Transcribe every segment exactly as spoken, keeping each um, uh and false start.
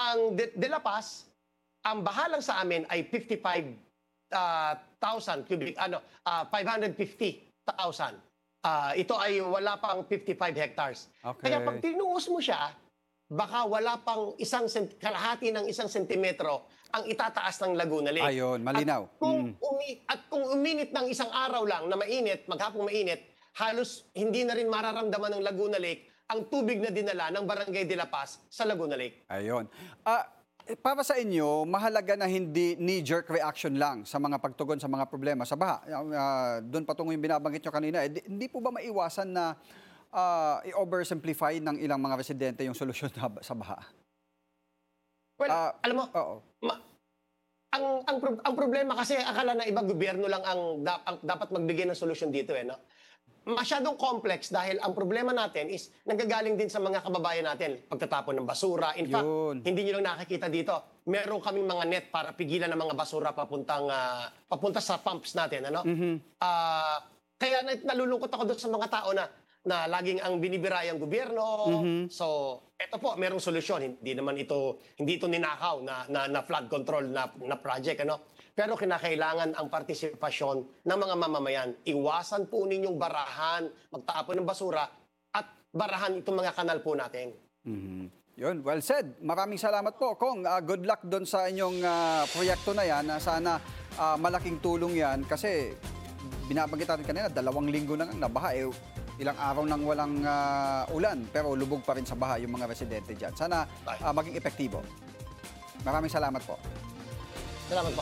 ang De, De La Paz, ang baha lang sa amin ay fifty-five thousand cubic, ano, uh, five hundred fifty thousand. Uh, ito ay wala pang fifty-five hectares. Okay. Kaya pag tinuos mo siya, baka wala pang isang sent- kalahati ng isang sentimetro ang itataas ng Laguna Lake. Ayun, malinaw. At kung, Mm. umi- at kung uminit ng isang araw lang na mainit, maghapong mainit, halos hindi na rin mararamdaman ng Laguna Lake ang tubig na dinala ng Barangay de la Paz sa Laguna Lake. Ayun. Ah, eh, para sa inyo, mahalaga na hindi knee-jerk reaction lang sa mga pagtugon sa mga problema sa baha. Ah, doon patungo yung binabanggit nyo kanina. Eh, di- hindi po ba maiwasan na ah, i-oversimplify ng ilang mga residente yung solusyon na- sa baha? Well, Ah, alam mo, Oo. ma- ang, ang, pro- ang problema kasi akala na ibang gobyerno lang ang, da- ang dapat magbigay ng solusyon dito. Eh, no? Masyadong complex dahil ang problema natin is nanggagaling din sa mga kababayan natin. Pagtatapon ng basura. In fact, Yun. hindi nyo lang nakikita dito. Meron kaming mga net para pigilan ng mga basura papuntang, ah, papunta sa pumps natin. Ano? Ah, kaya na- nalulungkot ako doon sa mga tao na na laging ang binibira yung gobyerno. So, eto po, merong solusyon. Hindi naman ito, hindi ito ninakaw na, na, na flood control na, na project. Ano? Pero kinakailangan ang partisipasyon ng mga mamamayan. Iwasan po ninyong barahan, magtapon ng basura, at barahan itong mga kanal po natin. Mhm. Yun, well said. Maraming salamat po, Kong. Ah, good luck doon sa inyong ah, proyekto na yan. Ah, sana ah, malaking tulong yan kasi binabanggit natin kanina, dalawang linggo na nga nabaha. Eh, ilang araw nang walang ah, ulan pero lubog pa rin sa baha yung mga residente dyan. Sana ah, maging epektibo. Maraming salamat po. Salamat po.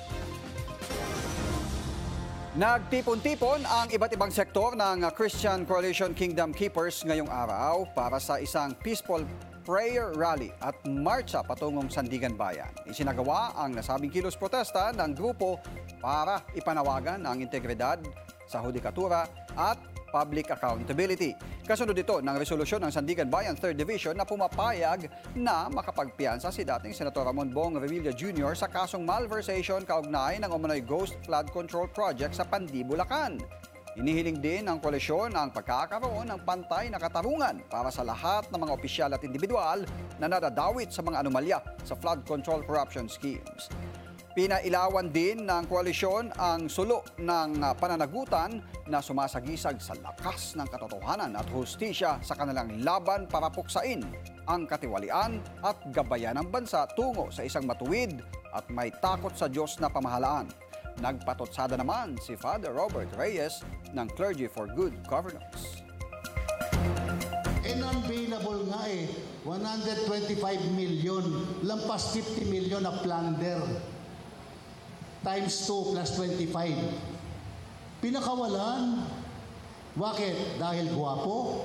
Nagtipon-tipon ang iba't ibang sektor ng Christian Coalition Kingdom Keepers ngayong araw para sa isang peaceful prayer rally at marcha patungong Sandigan Bayan. Isinagawa ang nasabing kilos protesta ng grupo para ipanawagan ang integridad sa hudikatura at public accountability. Kasunod ito ng resolusyon ng Sandigan Bayan third Division na pumapayag na makapagpiyansa si dating Senator Ramon Bong Revilla Junior sa kasong malversation kaugnay ng umano'y ghost flood control project sa Pandi, Bulacan. Inihiling din ng koalisyon ang pagkakaroon ng pantay na katarungan para sa lahat ng mga opisyal at individual na nadadawit sa mga anomalya sa flood control corruption schemes. Pinailawan din ng koalisyon ang sulo ng ah, pananagutan na sumasagisag sa lakas ng katotohanan at hustisya sa kanilang laban para puksain ang katiwalian at gabayan ng bansa tungo sa isang matuwid at may takot sa Diyos na pamahalaan. Nagpatotsada naman si Father Robert Reyes ng Clergy for Good Governance. Unavailable nga eh, one hundred twenty-five million, lampas fifty million na plunder. Times two plus twenty-five. Pinakawalan. Bakit? Dahil guwapo?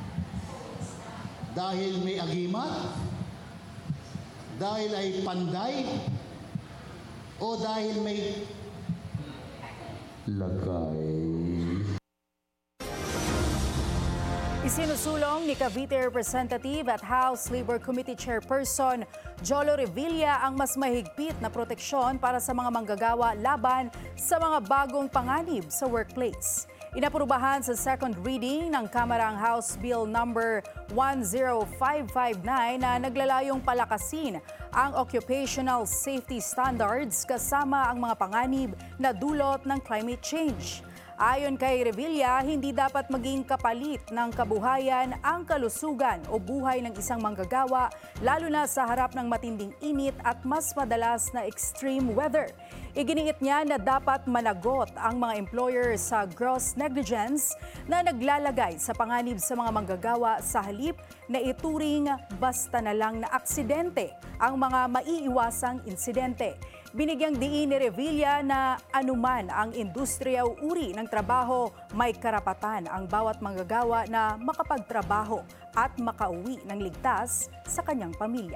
Dahil may agimat? Dahil ay panday? O dahil may lagay? Isinusulong ni Cavite Representative at House Labor Committee Chairperson Jolo Revilla ang mas mahigpit na proteksyon para sa mga manggagawa laban sa mga bagong panganib sa workplace. Inaprubahan sa second reading ng Kamara ang House Bill number one oh five five nine na naglalayong palakasin ang occupational safety standards kasama ang mga panganib na dulot ng climate change. Ayon kay Revilla, hindi dapat maging kapalit ng kabuhayan ang kalusugan o buhay ng isang manggagawa, lalo na sa harap ng matinding init at mas madalas na extreme weather. Iginiit niya na dapat managot ang mga employer sa gross negligence na naglalagay sa panganib sa mga manggagawa sa halip na ituring basta na lang na aksidente ang mga maiiwasang insidente. Binigyang diin ni Revilla na anuman ang industriya o uri ng trabaho, may karapatan ang bawat manggagawa na makapagtrabaho at makauwi ng ligtas sa kanyang pamilya.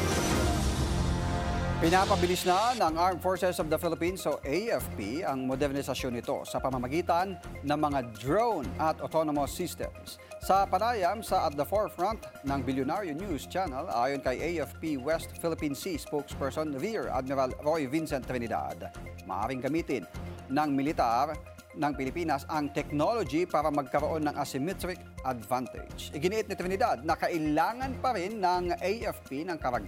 Pinapabilis na ng Armed Forces of the Philippines o A F P ang modernisasyon nito sa pamamagitan ng mga drone at autonomous systems. Sa panayam sa At the Forefront ng Bilyonaryo News Channel, ayon kay A F P West Philippine Sea spokesperson Rear Admiral Roy Vincent Trinidad, maaaring gamitin ng militar ng Pilipinas ang technology para magkaroon ng asymmetric advantage. Iginiit ni Trinidad na kailangan pa rin ng A F P ng karagdagan